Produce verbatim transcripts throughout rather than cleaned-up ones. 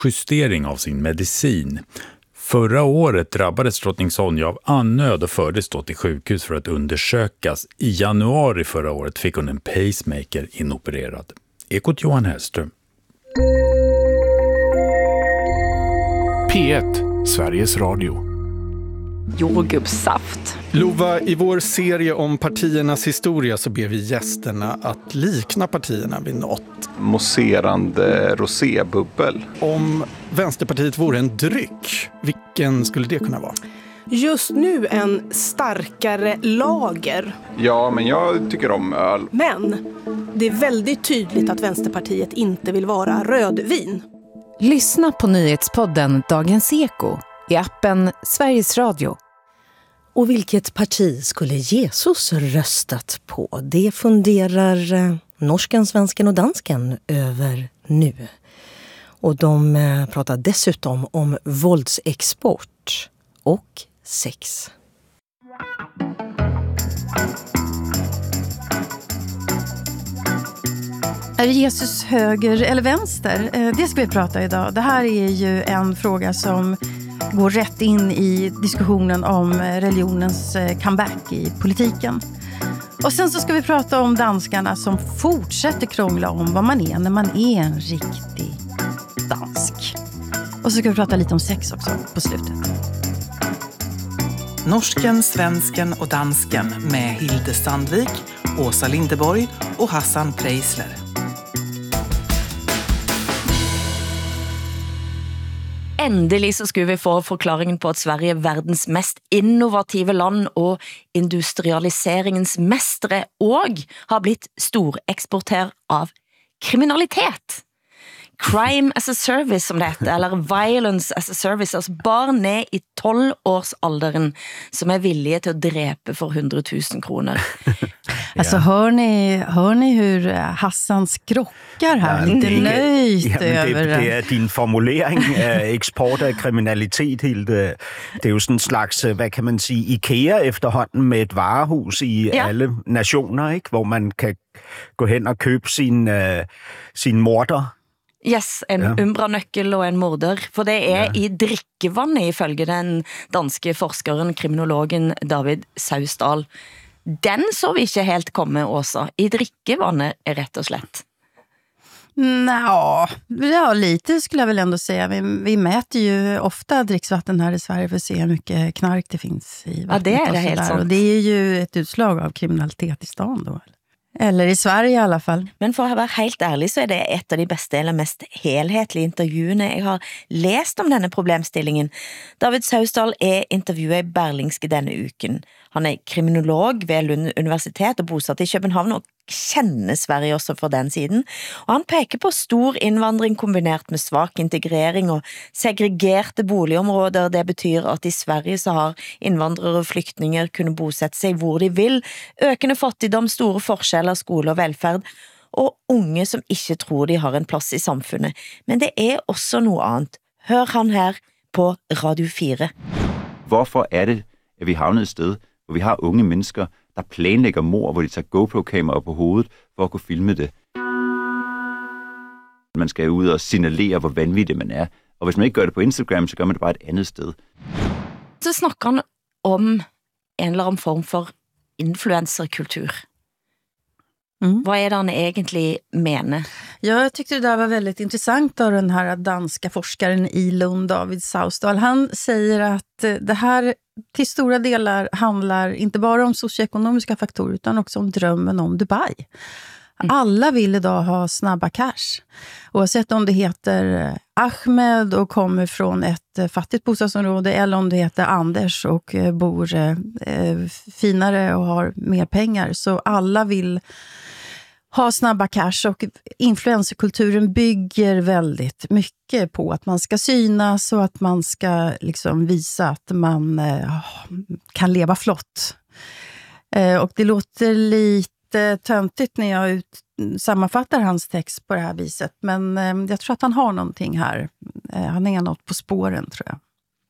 justering av sin medicin. Förra året drabbades drottning Sonja av andnöd och fördes då till sjukhus för att undersökas. I januari förra året fick hon en pacemaker inopererad. Ekot Johan Hellström. P ett, Sveriges Radio. Jordgubbssaft. Lova, i vår serie om partiernas historia så ber vi gästerna att likna partierna vid något. Mousserande rosébubbel. Om Vänsterpartiet vore en dryck, vilken skulle det kunna vara? Just nu en starkare lager. Ja, men jag tycker om öl. Men det är väldigt tydligt att Vänsterpartiet inte vill vara rödvin. Lyssna på nyhetspodden Dagens Eko i appen Sveriges Radio. Och vilket parti skulle Jesus röstat på? Det funderar eh, norsken, svensken och dansken över nu. Och de eh, pratar dessutom om våldsexport och sex. Är Jesus höger eller vänster? Det ska vi prata idag. Det här är ju en fråga som går rätt in i diskussionen om religionens comeback i politiken. Och sen så ska vi prata om danskarna som fortsätter krångla om vad man är när man är en riktig dansk. Och så ska vi prata lite om sex också på slutet. Norsken, svensken och dansken med Hilde Sandvik, Åsa Lindeborg och Hassan Preisler. Endelig så skulle vi få forklaringen på at Sverige er verdens mest innovative land og industrialiseringens mestre og har blitt storeksporter av kriminalitet. Crime as a service som det heter, eller violence as a service, alltså barn ned i tolv-årsalderen som är villiga till att drepa för hundratusen kronor. Alltså hör ni, hör ni hur Hassan skrockar här, ja, lite det, nöjt ja, över det. Det är din formulering af eksport af kriminalitet, Hilde. Det är ju sådan en slags, vad kan man säga, IKEA efterhånden med ett varehus i ja. Alle nationer, ikke? Hvor man kan gå hen og købe sin, uh, sin morder. Yes, en ja. Umbra-nøkkel og en morder, for det er ja. I drikkevannet ifølge den danske forskeren, kriminologen David Sausdal. Den så vi ikke helt komme også. I drikkevannet är rätt och slett. Nå, ja, lite skulle jag väl ändå säga. Vi, vi mäter ju ofta dricksvatten här i Sverige för att se hur mycket knark det finns i vattnet. Ja, det är det helt sant. Och det är ju ett utslag av kriminalitet i stan då. Eller i Sverige i alla fall. Men for å være helt ærlig så er det et av de beste eller mest helhetlige intervjuene jeg har lest om denne problemstillingen. David Sausdal er intervjuet i Berlingske denne uken. Han er kriminolog ved Lund Universitet og bosatt i København og kjenner Sverige også for den siden. Og han peker på stor innvandring kombinert med svak integrering og segregerte boligområder. Det betyr at i Sverige så har innvandrere og flyktninger kunne bosette seg hvor de vil. Økende fattigdom, store forskjeller, skole og velferd, og unge som ikke tror de har en plass i samfunnet. Men det er også noe annet. Hør han her på Radio fire. Hvorfor er det, at vi havner et sted, hvor vi har unge mennesker, der planlægger mord, hvor de tager GoPro-kameraer på hovedet for at kunne filme det? Man skal ud og signalere, hvor vanvittig man er. Og hvis man ikke gør det på Instagram, så gør man det bare et andet sted. Så snakker han om en eller annen form for influencerkultur. Mm. Vad är det han egentligen menar? Ja, jag tyckte det där var väldigt intressant av den här danska forskaren i Lund, David Sausdal. Han säger att det här till stora delar handlar inte bara om socioekonomiska faktorer utan också om drömmen om Dubai. Mm. Alla vill idag ha snabba cash. Oavsett om det heter Ahmed och kommer från ett fattigt bostadsområde eller om det heter Anders och bor eh, finare och har mer pengar. Så alla vill ha snabba cash, och influencerkulturen bygger väldigt mycket på att man ska synas och att man ska liksom visa att man eh, kan leva flott. Eh, och det låter lite töntigt när jag ut, sammanfattar hans text på det här viset, men eh, jag tror att han har någonting här. Eh, han är något på spåren, tror jag.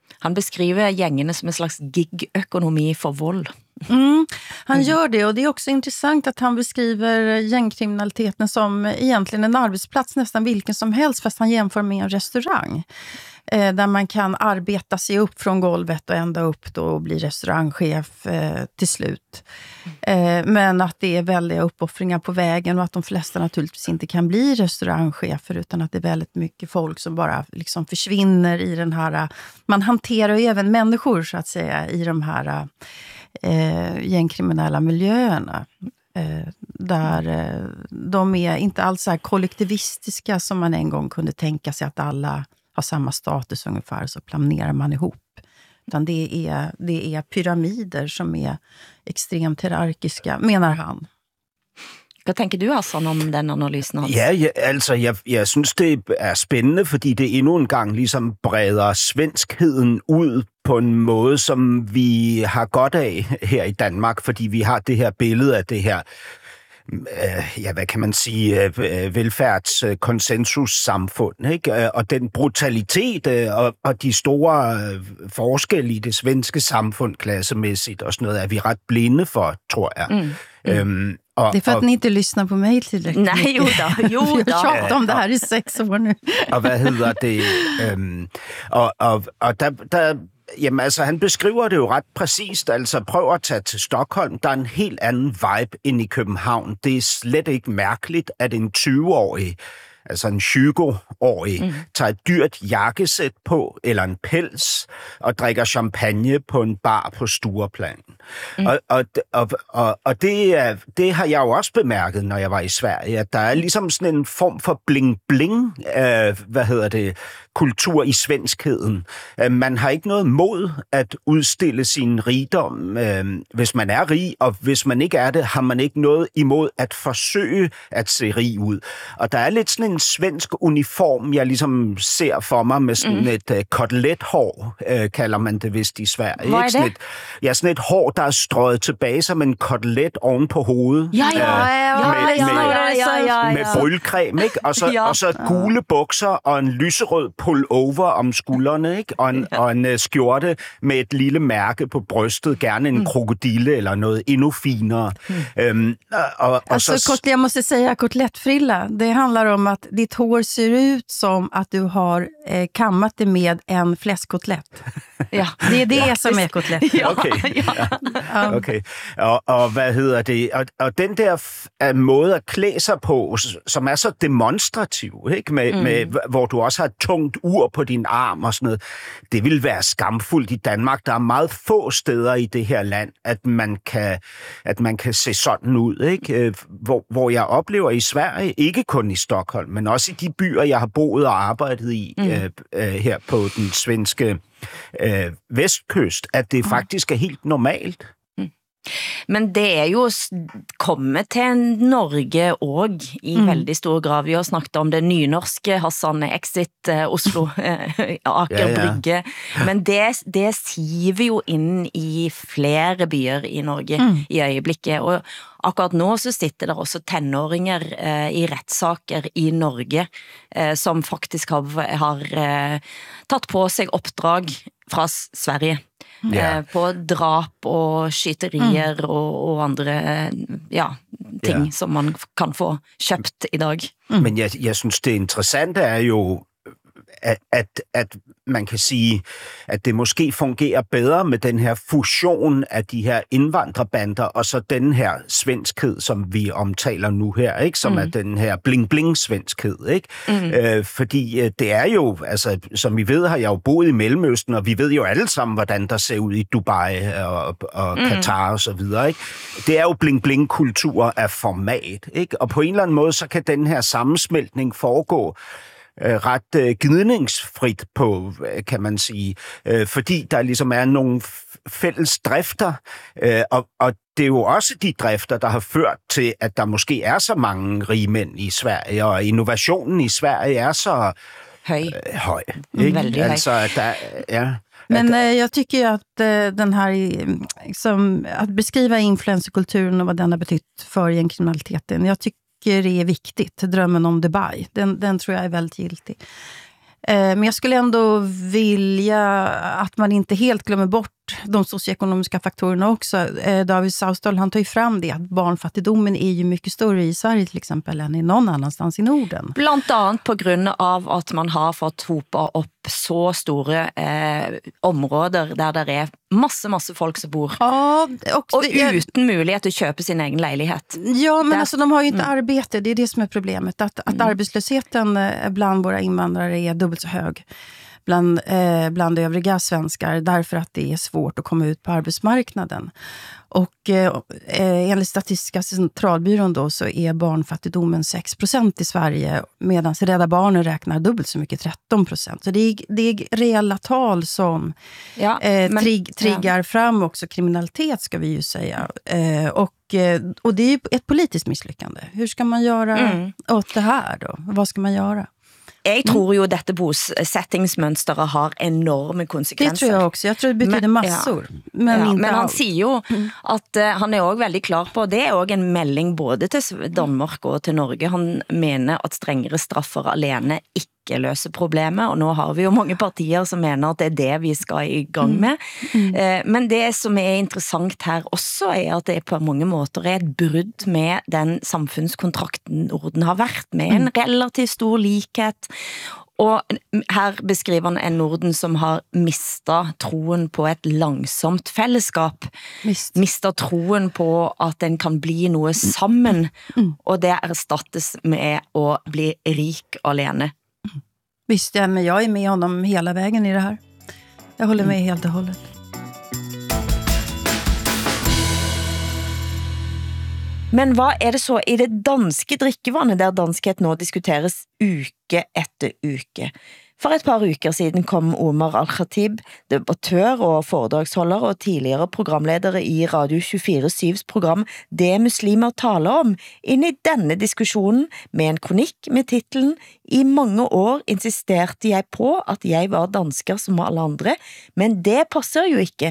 Han beskriver gängerna som en slags gig-ekonomi för våld. Mm, han gör det, och det är också intressant att han beskriver gängkriminaliteten som egentligen en arbetsplats, nästan vilken som helst, fast han jämför med en restaurang. Eh, där man kan arbeta sig upp från golvet och ända upp då och bli restaurangchef eh, till slut. Eh, men att det är väldiga uppoffringar på vägen och att de flesta naturligtvis inte kan bli restaurangchefer, utan att det är väldigt mycket folk som bara liksom försvinner i den här... Man hanterar ju även människor så att säga i de här eh, gängkriminella miljöerna. Eh, där eh, de är inte alls så här kollektivistiska som man en gång kunde tänka sig, att alla har samma status ungefär, så planerar man ihop. Utan det är, det är pyramider som är extremt hierarkiska, menar han. Vad tänker du, Hassan, om den analysen? Hans? Ja, ja, altså, jeg, jeg synes, det er spændende, fordi det endnu en gang ligesom breder svenskheden ud på en måde, som vi har godt af her i Danmark, fordi vi har det her billede af det her, ja, hvad kan man sige, velfærdskonsensussamfund, ikke? Og den brutalitet og, og de store forskelle i det svenske samfund klassemæssigt og sådan noget, er vi ret blinde for, tror jeg. Mm. Øhm, och, det är för att och, ni inte lyssnar på mig tillräckligt. Nej, jo då, jo då. Jag har tjatat om det här i sex år nu. Og hvad hedder det? Øhm, og og, og der... der Jamen altså, han beskriver det jo ret præcist. Altså, prøv at tage til Stockholm. Der er en helt anden vibe end i København. Det er slet ikke mærkeligt, at en tyve-årig, altså en tyve-årig, mm. tager et dyrt jakkesæt på, eller en pels, og drikker champagne på en bar på Stureplan. Mm. Og, og, og, og, og det, det har jeg jo også bemærket, når jeg var i Sverige, at der er ligesom sådan en form for bling-bling, øh, hvad hedder det, kultur i svenskheden. Man har ikke noget mod at udstille sin rigdom, øh, hvis man er rig, og hvis man ikke er det, har man ikke noget imod at forsøge at se rig ud. Og der er lidt sådan en svensk uniform, jeg ligesom ser for mig, med sådan mm. et uh, kotelethår, øh, kalder man det vist i Sverige. Hvad er det? Sådan et, ja, sådan et hår, der er strøget tilbage som en kotelet oven på hovedet. Ja, ja, ja, ja, med, ja, med, ja, ja, ja, ja. med brylcreme, ikke? Og så, ja. og så gule bukser og en lyserød pullover om skuldrene, ikke? Og en, ja. og en uh, skjorte med et lille mærke på brystet, gerne en mm. krokodille eller noget endnu finere. Mm. Øhm, og, og alltså, så... jag måste säga kotlettfrilla. Det handlar om att ditt hår ser ut som att du har eh, kammat det med en fläskkotlett. Ja, det är det ja, som är kotlett. Ja, okay. Ja. Okay. Og, og hvad hedder det? Og, og den der f- måde at klæde sig på, som er så demonstrativ, ikke? Med, mm. med, hvor du også har et tungt ur på din arm og sådan noget, det vil være skamfuldt i Danmark. Der er meget få steder i det her land, at man kan, at man kan se sådan ud, ikke? Hvor, hvor jeg oplever i Sverige, ikke kun i Stockholm, men også i de byer, jeg har boet og arbejdet i mm. øh, øh, her på den svenske øh, vestkyst, at det faktisk er helt normalt. Mm. Men det er jo kommet til Norge og i mm. veldig stor grad. Vi har snakket om det nynorske, Hassan, Exit, Oslo, Aker ja, ja. Brygge. Men det, det siver jo inn i flere byer i Norge mm. i øjeblikket. Og akkurat nå så sitter der også tenåringer eh, i retssaker i Norge, eh, som faktisk har, har eh, tatt på sig oppdrag fra Sverige. Yeah. Eh, på drap og skyterier mm. og, og andre ja, ting, yeah. som man kan få købt i dag. Mm. Men jeg, jeg synes, det interessante er jo, at, at, at man kan sige, at det måske fungerer bedre med den her fusion af de her indvandrerbander, og så den her svenskhed, som vi omtaler nu her, ikke? Som mm. er den her bling-bling-svenskhed, ikke? Mm. Øh, fordi øh, det er jo, altså, som vi ved, har jeg jo boet i Mellemøsten, og vi ved jo alle sammen, hvordan der ser ud i Dubai og, og mm. Katar og så videre, ikke? Det er jo bling-bling-kultur af format, ikke? Og på en eller anden måde, så kan den her sammensmeltning foregå ret øh, gnidningsfrit på, kan man sige, øh, fordi der ligesom er nogle fælles drifter, øh, og, og det er jo også de drifter, der har ført til, at der måske er så mange rige mænd i Sverige, og innovationen i Sverige er så høj. Øh, høj ikke? Väldigt altså, høj. Der, ja, Men eh, jag tycker ju att eh, den här, liksom, att beskriva influencerkulturen och vad den har betytt för gängkriminaliteten, jag tycker det är viktigt, drömmen om Dubai. Den, den tror jag är väldigt giltig. Men jag skulle ändå vilja att man inte helt glömmer bort de socioekonomiska faktorerna också. David Sausdal, han tar ju fram det att barnfattigdomen är ju mycket större i Sverige till exempel än i någon annanstans i Norden. Blant annat på grund av att man har fått hopa upp så stora eh, områden där det är masse, masse folk som bor. Ja, och, och det, utan möjlighet att köpa sin egen lägenhet. Ja, men där, alltså de har ju inte mm. arbete. Det är det som är problemet. Att, att mm. arbetslösheten bland våra invandrare är dubbelt så hög bland, eh, bland övriga svenskar därför att det är svårt att komma ut på arbetsmarknaden. Och eh, enligt Statistiska centralbyrån då så är barnfattigdomen sex procent i Sverige medan Rädda Barnen räknar dubbelt så mycket, tretton procent. Så det är, det är reella tal som ja, eh, men, trig, triggar ja. fram också kriminalitet ska vi ju säga. Eh, och, eh, och det är ju ett politiskt misslyckande. Hur ska man göra mm. åt det här då? Vad ska man göra? Jag tror ju detta bosättningsmönstret har enorma konsekvenser. Det tror jag också. Jag tror det betyder men, massor. Ja. Men, ja, inte men han allt. säger ju mm. att uh, han är också väldigt klar på, det är också en melding både till Danmark och till Norge. Han menar att strängare straffer alene inte løse problemet, og nå har vi jo mange partier som mener at det er det vi skal i gang med. Mm. Mm. Men det som er interessant her også er at det på mange måter er et brudd med den samfunnskontrakten Norden har vært med, en relativt stor likhet. Og her beskriver han en Norden som har mistet troen på et langsomt fællesskap. Mist. Mistet troen på at den kan bli noe sammen, mm. og det erstattes med å bli rik alene. Visst, ja, men jag är med honom hela vägen i det här. Jag håller med helt och hållet. Men vad är det så i det danske drikkevannet där danskhet nå diskuteres uke efter uke? For et par uker siden kom Omar Al-Khatib, debattør og foredragsholder og tidligere programledere i Radio tjuefire syvs program Det muslimer taler om, inn i denne diskussionen med en kronikk med titlen I mange år insisterte jeg på at jeg var dansker som alle andre, men det passer jo ikke.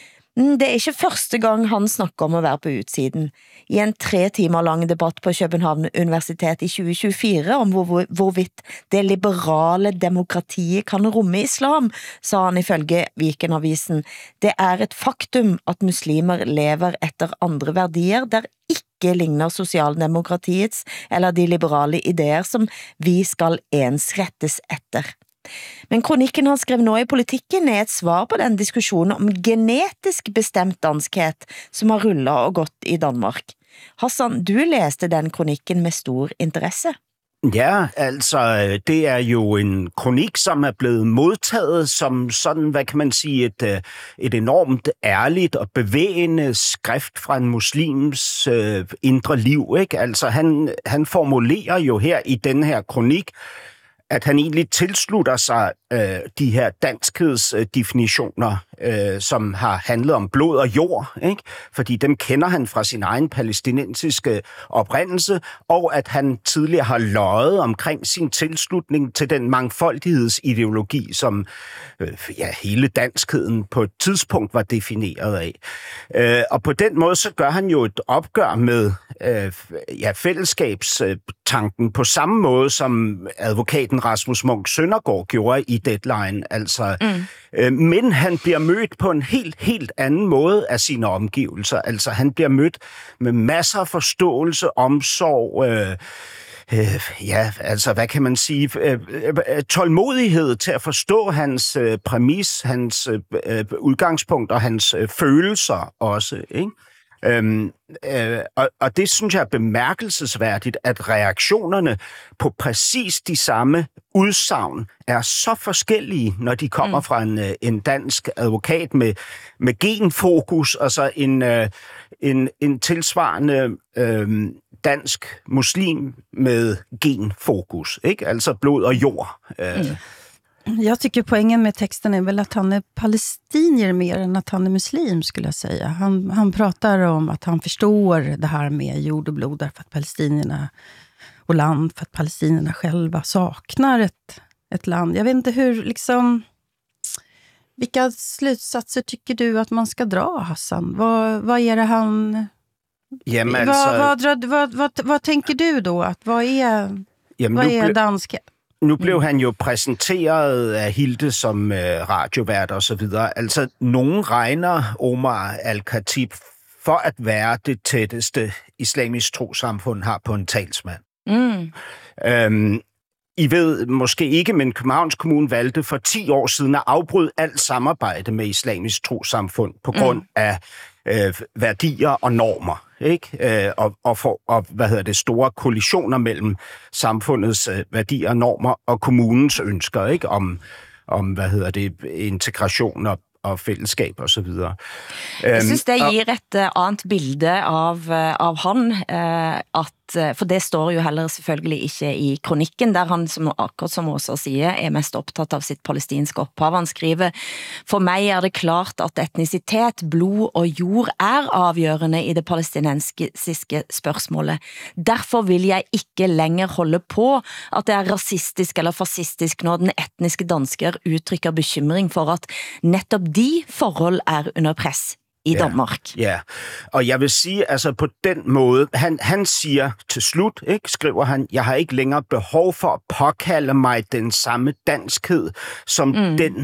Det er ikke første gang han snakker om å være på utsiden. I en tre timer lang debatt på København Universitet i tjue tjuefire om hvor, hvorvidt det liberale demokratiet kan romme islam, sa han ifølge Vikenavisen. Det er et faktum at muslimer lever etter andre verdier der ikke ligner sosialdemokratiets eller de liberale ideer som vi skal ensrettes etter. Men kronikken han skrev nå i politikken er et svar på den diskussionen om genetisk bestemt danskhet som har rullet og gått i Danmark. Hassan, du læste den kronikken med stor interesse. Ja, altså det er jo en kronik, som er blevet modtaget som sådan, hvad kan man sige, et, et enormt ærligt og bevægende skrift fra en muslims øh, indre liv, ikke? Altså han, han formulerer jo her i den her kronik, at han egentlig tilslutter sig øh, de her danskhedsdefinitioner, øh, som har handlet om blod og jord, ikke? Fordi dem kender han fra sin egen palæstinensiske oprindelse, og at han tidligere har løjet omkring sin tilslutning til den mangfoldighedsideologi, som øh, ja, hele danskheden på et tidspunkt var defineret af. Øh, og på den måde så gør han jo et opgør med øh, ja, fællesskabstanken på samme måde, som advokaten Rasmus Munch Søndergaard gjorde i Deadline. Altså, mm. øh, men han bliver mødt på en helt, helt anden måde af sine omgivelser. Altså, han bliver mødt med masser af forståelse, omsorg, øh, øh, ja, altså, hvad kan man sige, øh, øh, tålmodighed til at forstå hans øh, præmis, hans øh, udgangspunkt og hans øh, følelser også, ikke? Øhm, øh, og, og det synes jeg er bemærkelsesværdigt, at reaktionerne på præcis de samme udsagn er så forskellige, når de kommer mm. fra en, en dansk advokat med, med genfokus, og så en, øh, en, en tilsvarende øh, dansk muslim med genfokus, ikke? Altså blod og jord. Øh. Mm. Jag tycker poängen med texten är väl att han är palestinier mer än att han är muslim, skulle jag säga. Han, han pratar om att han förstår det här med jord och blod därför att palestinierna och land, för att palestinierna själva saknar ett, ett land. Jag vet inte hur, liksom, vilka slutsatser tycker du att man ska dra, Hassan? Vad, vad är det han... Jamen, vad, alltså... vad, vad, vad, vad, vad tänker du då? Att vad är, Jamen, vad nu är ble... danskhet? nu blev mm. han jo præsenteret af Hilde som øh, radiovært og så videre. Altså, nogen regner Omar Al-Khatib for at være det tætteste islamisk trosamfund har på en talsmand. Mm. Øhm, I ved måske ikke, men Københavns Kommune valgte for ti år siden at afbryde alt samarbejde med islamisk trosamfund på grund mm. af øh, værdier og normer. Ikke? Øh, og, og, for, og hvad hedder det, store kollisioner mellem samfundets øh, værdier og normer og kommunens ønsker, ikke? Om, om hvad hedder det, integration og, og fællesskab og så videre. Jeg synes det giver et uh, andet bilde av, uh, av han, uh, at, uh, for det står jo heller selvfølgelig ikke i kronikken, der han, som, akkurat som Åsa siger, er mest optaget av sitt palestinske opphav. Han skriver, for mig er det klart at etnicitet, blod og jord er avgjørende i det palestinensiske spørgsmålet. Derfor vil jeg ikke længere holde på at det er rasistisk eller fascistisk når den etniske dansker udtrykker bekymring for at netop de forhold er under press i Danmark. Ja, ja, og jeg vil sige, altså på den måde, han, han siger til slut, ikke, skriver han, jeg har ikke længere behov for at påkalde mig den samme danskhed, som mm. den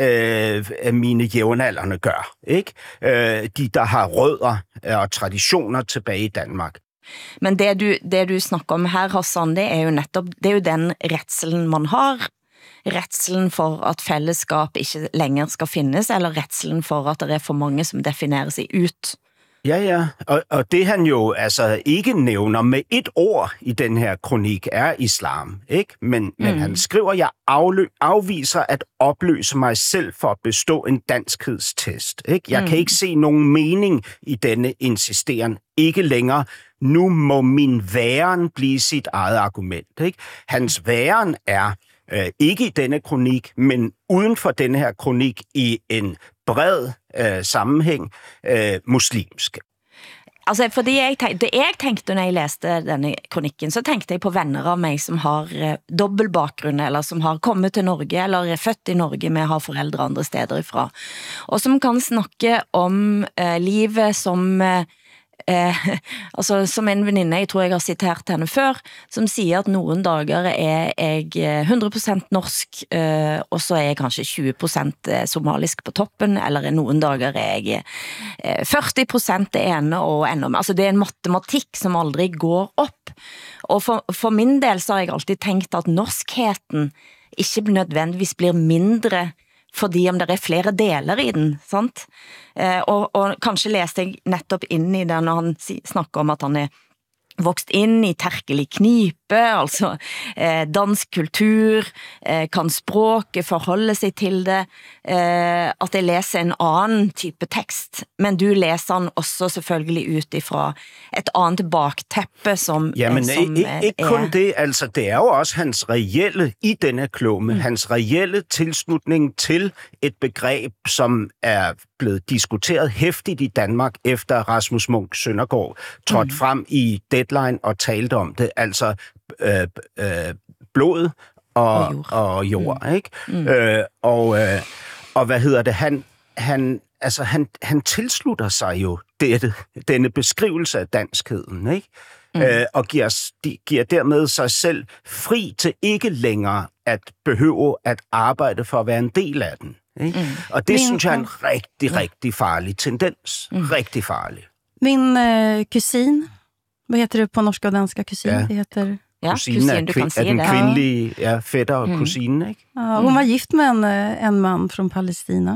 øh, mine jævnaldrende gør. Ikke? Øh, de, der har rødder og traditioner tilbage i Danmark. Men det du, det du snakker om her, Hassan, det er jo netop, det er jo den retselen man har, retselen for at fællesskab ikke længere skal findes, eller retselen for at der er for mange, som definerer sig ut. Ja, ja, og, og det han jo altså ikke nævner med et ord i den her kronik er islam, ikke? Men, mm. men han skriver, jeg aflø, afviser at opløse mig selv for at bestå en danskhedstest, ikke? Jeg mm. kan ikke se nogen mening i denne insisteren, ikke længere. Nu må min væren blive sit eget argument, ikke? Hans væren er øh, ikke i denne kronik, men uden for denne her kronik i en bred øh, sammenhæng øh, muslimsk. Altså, fordi jeg tænkte, det jeg tænkte, når jeg læste denne kronikken, så tænkte jeg på venner av mig, som har eh, dobbeltbakgrunn, eller som har kommet til Norge, eller er født i Norge, med har forældre andre steder ifra, og som kan snakke om eh, livet som... Eh, Eh, altså som en veninde, jeg tror jeg har citert henne før, som siger at nogle dager er jeg hundre prosent norsk, eh, og så er jeg kanskje tjue prosent somalisk på toppen, eller nogle dager er jeg eh, førti prosent det ene og enda mer. Altså det er en matematik som aldrig går op. Og for, for min del så har jeg alltid tænkt at norskheten ikke nødvendigvis blir mindre fordi om der er flere deler i den, sant? Eh, og, og kanskje læste jeg netop inn i den, når han snakker om at han er vokst ind i terkelig knipe, altså eh, dansk kultur, eh, kan språket forholde sig til det, eh, at jeg læser en anden type tekst, men du læser den også selvfølgelig ut ifra et andet bakteppe, som, Jamen, eh, som ikke, eh, ikke kun det, altså det er jo også hans reelle, i denne klumme, mm. hans reelle tilslutning til et begreb, som er blevet diskuteret hæftigt i Danmark, efter Rasmus Munch Søndergaard trådte mm. frem i Deadline og talte om det, altså øh, øh, blod og, og jord, og jord mm. ikke? Mm. Øh, og, øh, og hvad hedder det, han, han, altså, han, han tilslutter sig jo dette, denne beskrivelse af danskheden, ikke? Mm. Øh, og giver, de, giver dermed sig selv fri til ikke længere at behøve at arbejde for at være en del af den. Ikke? Mm. Og det Min, synes jeg er en rigtig, ja. rigtig farlig tendens. Mm. Rigtig farlig. Min øh, kusin, hvad heter det på norsk og dansk kusin? Ja. Det heter... Ja, kusinen er, du kan er den kvindelige ja, fætter og mm. kusinen, ikke? Ja, hun var gift med en, en man från Palestina.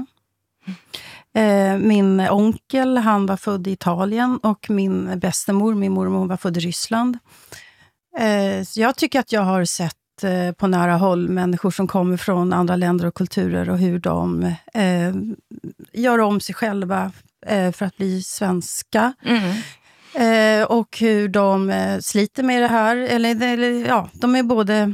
Eh, min onkel, han var född i Italien, och min bästemor, min mormor, hon var född i Ryssland. Eh, så jag tycker att jag har sett eh, på nära håll människor som kommer från andra länder och kulturer, och hur de eh, gör om sig själva eh, för att bli svenska. Mm. Eh, och hur de eh, sliter med det här, eller, eller ja, de är både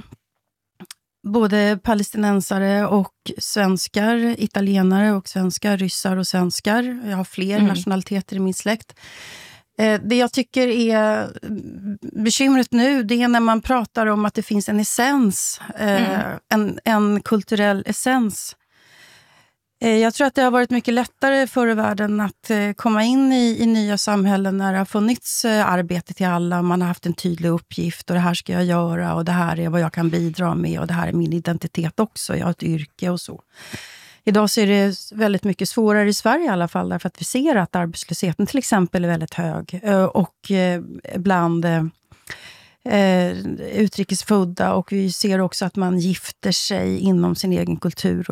både palestinensare och svenskar, italienare och svenskar, ryssar och svenskar. Jag har fler mm. nationaliteter i min släkt. Eh, det jag tycker är bekymret nu, det är när man pratar om att det finns en essens, eh, mm. en, en kulturell essens Jag tror att det har varit mycket lättare förr i världen att komma in i, i nya samhällen när det har funnits arbete till alla. Man har haft en tydlig uppgift och det här ska jag göra och det här är vad jag kan bidra med och det här är min identitet också. Jag har ett yrke och så. Idag så är det väldigt mycket svårare i Sverige i alla fall därför att vi ser att arbetslösheten till exempel är väldigt hög och bland utrikesfödda och vi ser också att man gifter sig inom sin egen kultur